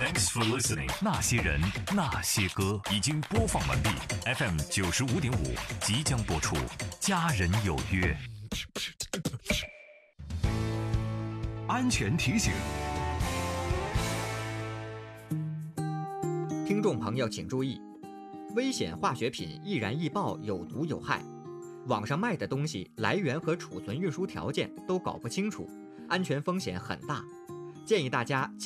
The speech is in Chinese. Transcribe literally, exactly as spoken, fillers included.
Thanks for listening。那些人，那些歌已经播放完毕。F M 九十五点五即将播出。家人有约。安全提醒： 听众朋友请注意，危险化学品易燃易爆，有毒有害。网上卖的东西来源和储存运输条件都搞不清楚，安全风险很大，建议大家